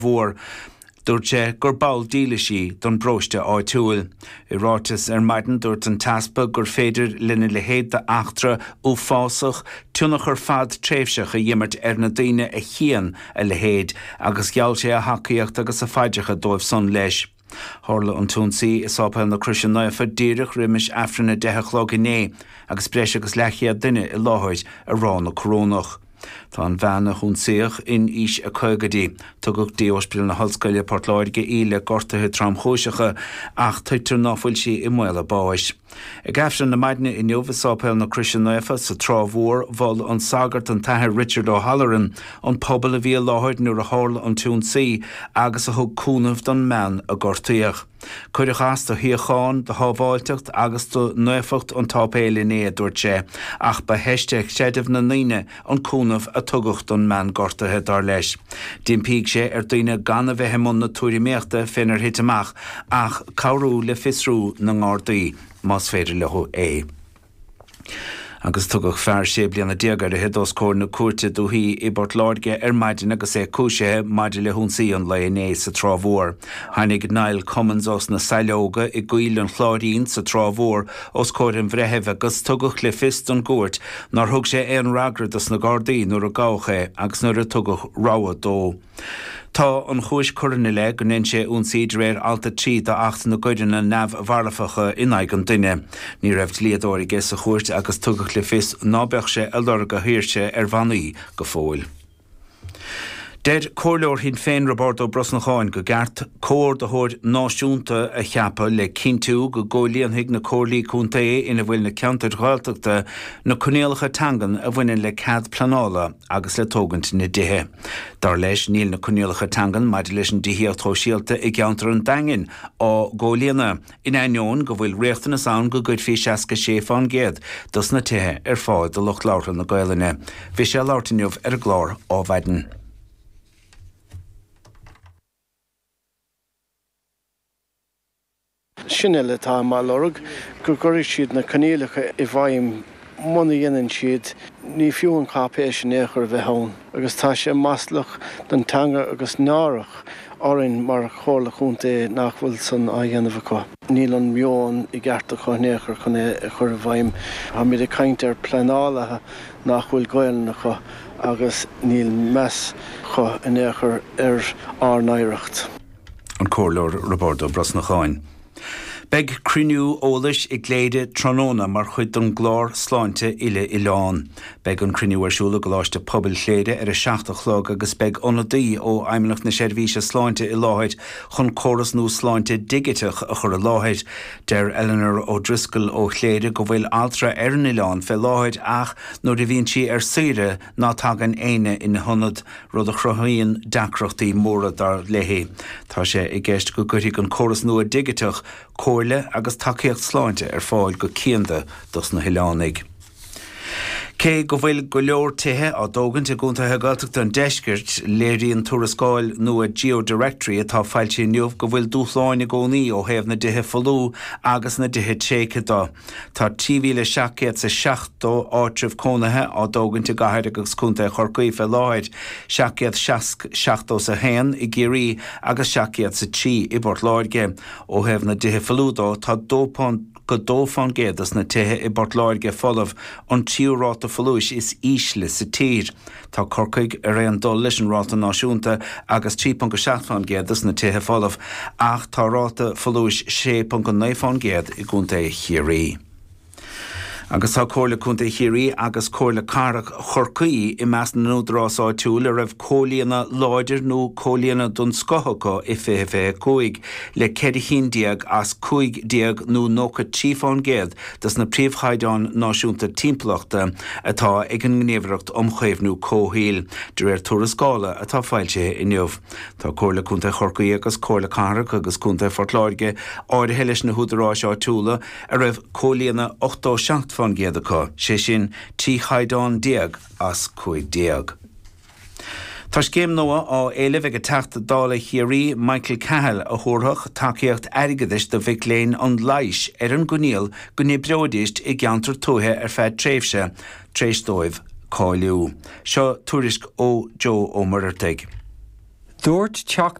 Mhór dúirt gur ball díla sí don bróiste áitiúil. I rátas maidin dúirt an taspa gur féidir lena le héad de achtra ó fásach túnach ar fad tréifseach a dhimmert na daoine a chéan a le héad agus geall sé a hacaíocht agus a faidecha dóibh son leis. Thorla an túnsaí is ápáil na Cruise Nuafa díreach riimiis afranna 10 agus breis agus lechiad duine I láthid a rán na corónach. Tá an bheanna húnsaíoch in ís a cogadí, tugad díospil na Hallscoile Portláirge íle gortathe tramchóiseacha ach tuitir náfuil sí I muile báis. I gafsan na maidine I neomh ápáil na Cruise Nuafa sa trámhór bhil an sagart an taithe Richard O'Halloran an pobl a bhí láthid nuair a tharla an túnsaí agus a thug cúnamh don mean a gortaíoch. Cuireach as do híocháin de hábháilteacht agus do nuafacht an tápéile né dúirt sé, ach ba heisteach séidirh na naoine an cúnamh a tugacht don mean gortathe dar leis. Dimpíigh sé daoine gan a bheith món na túiriméachta féinar hitamach ach cabhrú le fisrú na ngárdaí más féidir lethú é. Agus tugach fear sé bliana déagar a hedós cór na cuairte dúthaí I Portláirge maidin agus cúise maidir le húnsaí an leoné sa trámhór. Tháinig Niall Cummins os na sailóga I gcuil an chláirín sa trámhór os cóir an bhreithimh agus tugach le fist an gúirt nar thug sé an ragradas na Gardaí nuair a gácha agus nuair a tugach ráha dó. Tá an chúis chuirne le go nén sé únsaíd réir alta trí a 8 na gcuideanna neamh bharlafacha in aig an duine. Ní raibh líadóirige sa chuirt agus tugach le fis nábeach sé eildar go hiirse bhanaí go fóil. Dead cóirleor hín féin Roberto Brosnacháin go gceart cóir de thóid náisiúnta a cheappa le cintú go ggóilíon hiag na cóirlaí cúnta ina bhfuil na ceantar ghailteachta na conéalacha tangan a bhaineann le cad planála agus le tógant na dithe. Dar leis níl na conéalacha tangan maidir leis an dithíocht thóisialta I gceantar an dangin á ggóilíonna. In aineoin go bhfuil riachtanas an go gcuid fí seaca séfán géad dus na tithe fáid do lucht láirta na Gaeilge. Bhí sé láirtainniuh glár á bhaidin. Sinile tá má lorg gur goir siad na canéalacha I bhaim muna dhéanann siad ní fiú an cápéis néchar bheith ann agus tá sé maslach den teanga agus nárach árainn mar chóirla chunta nach bhfuil san a dhéanamh acu. Níl an meán I gceart a chunéchar chur bhaim a míad a caint planálathe nach bhfuil Gaeilge chu agus níl mes chu inéchar árnaireacht. An cóirleor Roberto Brosnacháin. Beg criniú ólais I gléide tróna mar chuid an glár sláinte ile Ileán. Beg an criniú arsúla goláiste pobil chléide a 16 agus beg onadaí ó aimimnach na sérvíse sláinte I láthid chun choras nó sláinte digiteach a chur a láthid. Der Eleanor O'Driscoll ó chléide go bhfuil altra an Ileán fe láthid ach nuair a bhíonn si saoire ná tagan éine ina honad rud a chruthíonn dacrochtaí móra dar léhé. Tá sé I gceist go gcuirigh an choras nua digiteach cóirle agus takeíocht sláinte fáil go cianda dus na Hileánaigh. Cé go bhfuil go leor tithe á dógan te gúntathe galteachta an deisgirt léiríonn tuarascáil nua geodirectory atá fáilte inniuh go bhfuil dúchláin I gcónaí ó thaobh na dithe folú agus na dithe tséice dá. Tá 2017 áitrih cónathe á dógan te gaitheir agus cúnta chorcaí fe láthid 16 sa héan I géirí agus 16 sa tí I Portláirge ó thaobh na dithe folú dá tá go dófán géadas na tithe I Portláirge folamh an tíúráta folúis is ísle sa tír. Tá corcaig a réon dul leis an ráta náisiúnta agus 3.7 géadas na tithe folamh ach tá ráta folúis 6.9 géad I gúnta chiarí. Agus tá cóirla cúnta chiarí agus cóirla carach chorcaí I meas na nódrásáitiúil a raibh cóilíonna láidir nó cóilíonna don scothachá I fé cúig le 4 diag as 5 diag nó nócha tífán géad dus na príomhchaideán náisiúnta timplachta atá ag an gníomhreacht omchaomhnú cóthaíl de réir tuarascála atá fáilte inniuh. Tá cóirla cúnta chorcaí agus cóirla carach agus cúnta Fortláirge áirithe leis na húdaráiseáitiúla a raibh cóilíonna 8 fan géadacha, sé sin tí chaidán diag as 5 diag. Tá céim nua á éileh ag teachta dála chiarí Michael Cahill a thuairthach takeíocht airgeadis do bhic léinn an leish an gníal go nibreodist I gceantar tuthe feadh tréimhse, tréisdóibh cáiliú. Seo tuairisc ó Joe Ó Muirteig. Dúirt teach